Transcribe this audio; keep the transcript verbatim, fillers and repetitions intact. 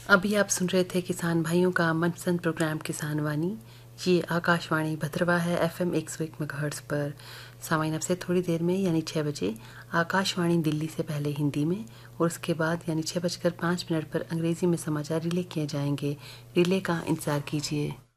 अभी आप सुन रहे थे किसान भाइयों का मनपसंद प्रोग्राम किसान वाणी। ये आकाशवाणी भद्रवा है एफ एम एक सौ एक मेगाहर्ट्ज़ पर। सामाइन अब से थोड़ी देर में यानी छः बजे आकाशवाणी दिल्ली से पहले हिंदी में और उसके बाद यानी छः बजकर पाँच मिनट पर अंग्रेज़ी में समाचार रिले किए जाएंगे। रिले का इंतज़ार कीजिए।